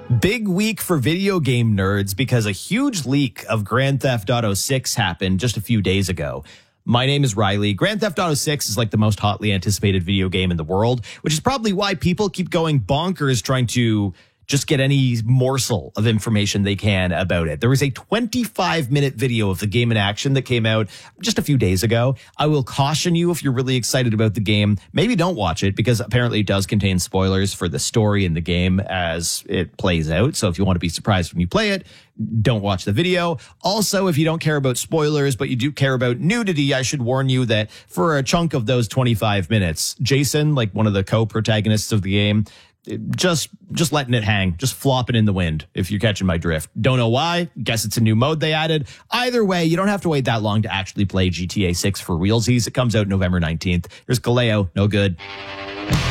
Big week for video game nerds because a huge leak of Grand Theft Auto 6 happened just a few days ago. My name is Riley. Grand Theft Auto 6 is like the most hotly anticipated video game in the world, which is probably why people keep going bonkers trying to just get any morsel of information they can about it. There was a 25-minute video of the game in action that came out just a few days ago. I will caution you, if you're really excited about the game, maybe don't watch it, because apparently it does contain spoilers for the story in the game as it plays out. So if you want to be surprised when you play it, don't watch the video. Also, if you don't care about spoilers, but you do care about nudity, I should warn you that for a chunk of those 25 minutes, Jason, like one of the co-protagonists of the game, just letting it hang, just flopping in the wind, if you're catching my drift. Don't know why. Guess it's a new mode they added. Either way, you don't have to wait that long to actually play GTA 6 for realsies. It comes out November 19th. Here's Kaleo. No good.